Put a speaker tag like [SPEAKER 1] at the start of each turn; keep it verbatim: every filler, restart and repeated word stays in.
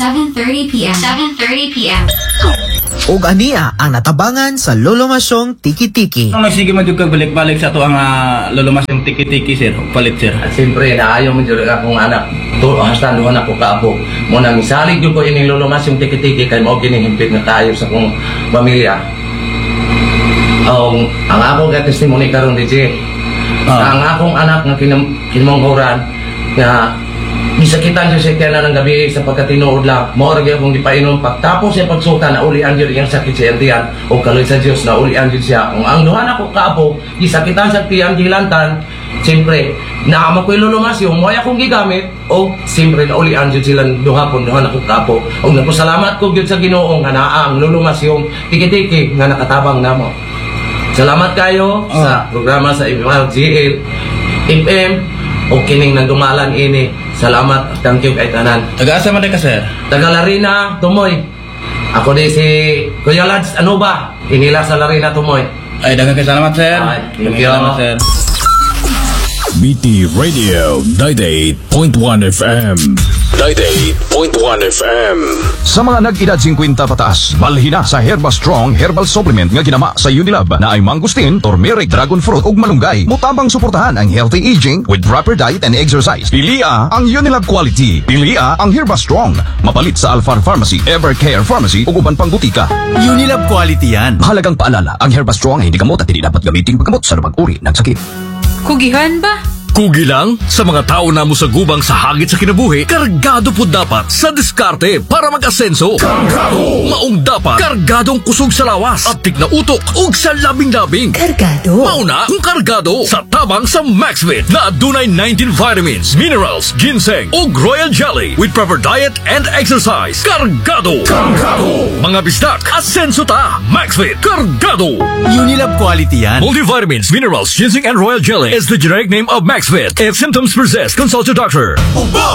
[SPEAKER 1] seven thirty p m seven thirty p m
[SPEAKER 2] Ug ania ang natabangan sa Lolomasyong Tiki-Tiki.
[SPEAKER 3] Ang nagsige man jud kag balik-balik sa ato ang uh, Lolomasyong Tiki-Tiki sir, palit sir.
[SPEAKER 4] At siyempre, naayaw mo dyan akong anak. To, hasta doon ako kaapo. Muna, misalig yun ko ining Lolomasyong Tiki-Tiki kay mo ginihimpit na tayo sa kong pamilya. Ang, ang akong testimony karon D J.
[SPEAKER 3] Ah.
[SPEAKER 4] Ang akong anak nga kinam, kinamanghuran nga gisakitan siya siya na ng gabi sa pagkatinuod lang. Maorag yung kung ipainom pagtapos siya pagsuka na ulian yun yung sakit siya tiyan o kaloy sa Diyos na ulian yun siya. Kung ang duha na ko kaapo, gisakitan sa tiyan gilantan, siyempre, naama ko'y Lolomasyon, mo akong gigamit o siyempre na ulian yun silang duha po, duha na ko kaapo. O nagpasalamat ko yun sa Ginoong nga naa ang Lolomasyong Tiki-Tiki nga nakatabang na mo. Salamat kayo
[SPEAKER 3] Oh.
[SPEAKER 4] sa programa sa M R G L F M o kining nagdumalan ini. Salamat, thank you kay tanan.
[SPEAKER 3] Taga-asa man ka sir?
[SPEAKER 4] Taga Larina, Tumoy. Ako di si Kuya Lads, ano ba? Inila sa Larina, Tumoy.
[SPEAKER 3] Ay, daghang kay salamat sir.
[SPEAKER 4] Ay, thank
[SPEAKER 3] Daghang
[SPEAKER 4] you.
[SPEAKER 3] salamat sir.
[SPEAKER 5] B T Radio ninety-eight point one F M. ninety-eight point one F M.
[SPEAKER 6] Sa mga nag-edad fifty pataas, balhin na sa Herba Strong Herbal Supplement nga ginama sa Unilab na ay mangustin, turmeric, dragon fruit ug malunggay. Mutabang suportahan ang healthy aging with proper diet and exercise. Pilia ang Unilab quality. Pilia ang Herba Strong. Mapalit sa Alphar Pharmacy, Evercare Pharmacy ug uban pang butika.
[SPEAKER 7] Unilab quality yan.
[SPEAKER 6] Mahalagang paalala, ang Herba Strong ay hindi gamot at hindi dapat gamitin paggamot sa lumang uri ng sakit.
[SPEAKER 8] Kugihan ba?
[SPEAKER 5] Kugi lang sa mga tao na mo sa gubang sa hagit sa kinabuhi, kargado po dapat sa diskarte para mag-asenso. Kargado! Maong dapat, kargadong kusog sa lawas at tig na utok ug sa labing-labing.
[SPEAKER 8] Kargado?
[SPEAKER 5] Mauna kung kargado sa tabang sa Maxvit na adunay nineteen vitamins, minerals, ginseng ug royal jelly with proper diet and exercise. Kargado! Kargado! Mga bisdak, asenso ta! Maxvit, kargado!
[SPEAKER 7] Unilab quality yan.
[SPEAKER 5] Multivitamins, minerals, ginseng and royal jelly is the generic name of Maxvit. If symptoms persist, consult your doctor.